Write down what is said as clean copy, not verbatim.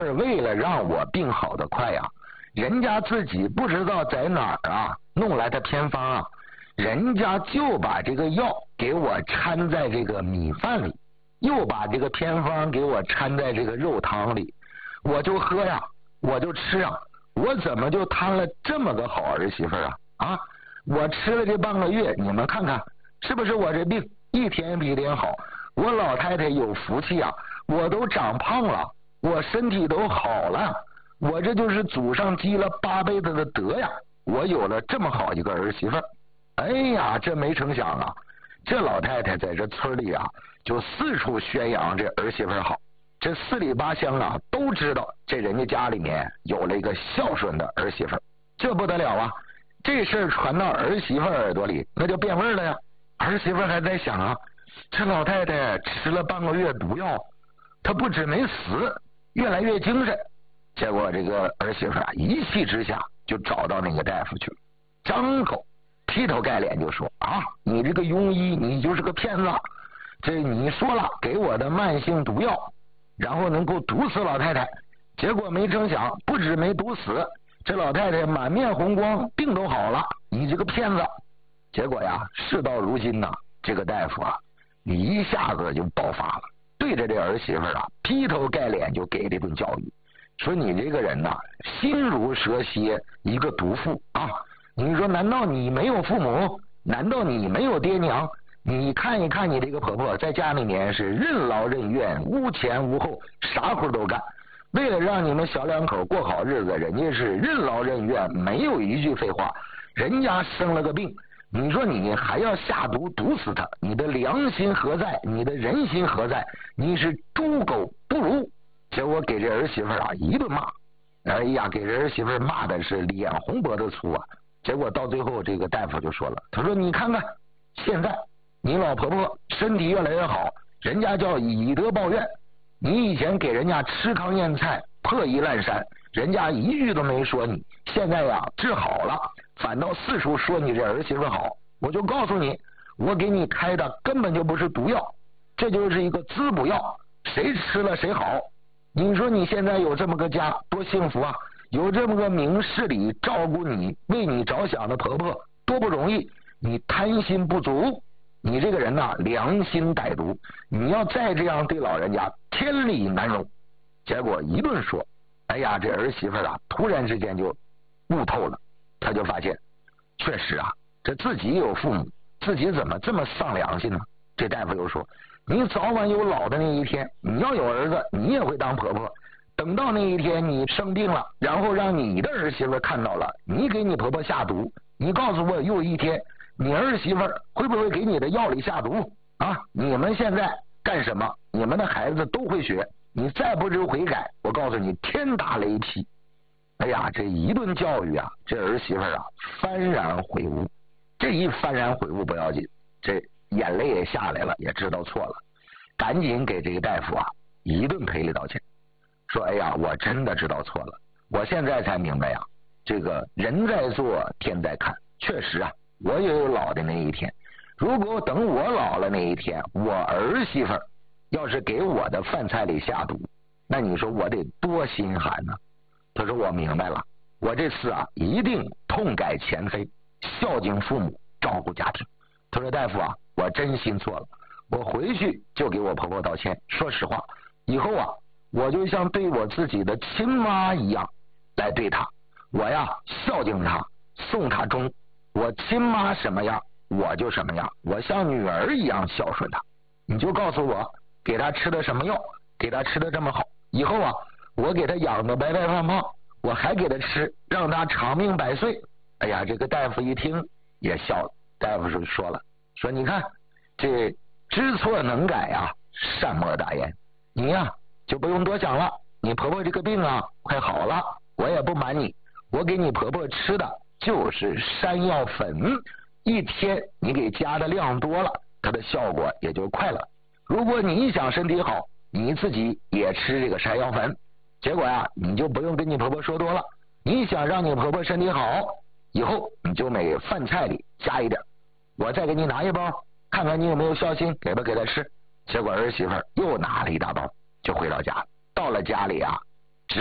为了让我病好的快啊，人家自己不知道在哪儿啊弄来的偏方啊，人家就把这个药给我掺在这个米饭里，又把这个偏方给我掺在这个肉汤里，我就喝呀，我就吃啊，我怎么就摊了这么个好儿媳妇啊？啊，我吃了这半个月，你们看看是不是我这病一天比一天好？我老太太有福气啊，我都长胖了，我身体都好了，我这就是祖上积了8辈子的德呀，我有了这么好一个儿媳妇。哎呀，这没成想啊，这老太太在这村里啊，就四处宣扬这儿媳妇好，这4里8乡啊都知道这人家家里面有了一个孝顺的儿媳妇，这不得了啊！这事儿传到儿媳妇耳朵里，那就变味了呀。儿媳妇还在想啊，这老太太吃了半个月毒药，她不止没死，越来越精神。结果这个儿媳妇啊，一气之下就找到那个大夫去了，张口劈头盖脸就说啊，你这个庸医，你就是个骗子！这你说了给我的慢性毒药，然后能够毒死老太太，结果没成想，不止没毒死，这老太太满面红光，病都好了，你这个骗子！结果呀，事到如今呢，这个大夫啊，你一下子就爆发了，对着这儿媳妇啊，劈头盖脸就给这顿教育，说你这个人呐，心如蛇蝎，一个毒妇啊！你说难道你没有父母？难道你没有爹娘？你看一看你这个婆婆在家里面是任劳任怨，无前无后，啥活都干。为了让你们小两口过好日子，人家是任劳任怨，没有一句废话。人家生了个病，你说你还要下毒毒死他，你的良心何在？你的人心何在？你是猪狗不如！结果给这儿媳妇啊一顿骂，哎呀，给这儿媳妇骂的是脸红脖子粗啊！结果到最后，这个大夫就说了，他说你看看，现在你老婆婆身体越来越好，人家叫以德报怨。你以前给人家吃糠咽菜，破衣烂衫，人家一句都没说你，现在呀治好了，反倒四处说你这儿媳妇好。我就告诉你，我给你开的根本就不是毒药，这就是一个滋补药，谁吃了谁好。你说你现在有这么个家，多幸福啊！有这么个明事理照顾你、为你着想的婆婆，多不容易。你贪心不足，你这个人呐，良心歹毒，你要再这样对老人家，天理难容。结果一顿说，哎呀，这儿媳妇啊，突然之间就悟透了，她就发现，确实啊，这自己有父母，自己怎么这么丧良心呢？这大夫又说，你早晚有老的那一天，你要有儿子，你也会当婆婆。等到那一天你生病了，然后让你的儿媳妇看到了，你给你婆婆下毒，你告诉我又一天，你儿媳妇会不会给你的药里下毒啊？你们现在干什么？你们的孩子都会学，你再不知悔改，我告诉你天打雷劈！哎呀，这一顿教育啊，这儿媳妇啊幡然悔悟。这一幡然悔悟不要紧，这眼泪也下来了，也知道错了，赶紧给这个大夫啊一顿赔礼道歉。说哎呀，我真的知道错了，我现在才明白呀，这个人在做天在看，确实啊，我也有老的那一天。如果等我老了那一天，我儿媳妇要是给我的饭菜里下毒，那你说我得多心寒呢？他说我明白了，我这次啊一定痛改前非，孝敬父母，照顾家庭。他说大夫啊，我真心错了，我回去就给我婆婆道歉。说实话，以后啊我就像对我自己的亲妈一样来对她，我呀孝敬她，送她终。我亲妈什么样，我就什么样，我像女儿一样孝顺她。你就告诉我，给她吃的什么药，给她吃的这么好，以后啊我给她养的白白胖胖，我还给她吃，让她长命百岁。哎呀，这个大夫一听也笑了，大夫就说了，说你看这知错能改啊，善莫大焉。你呀就不用多想了，你婆婆这个病啊快好了，我也不瞒你，我给你婆婆吃的就是山药粉，一天你给加的量多了，它的效果也就快了。如果你想身体好，你自己也吃这个山药粉，结果呀你就不用跟你婆婆说多了，你想让你婆婆身体好，以后你就每饭菜里加一点，我再给你拿一包，看看你有没有孝心，给不给她吃。结果儿媳妇又拿了一大包就回到家了。到了家里啊，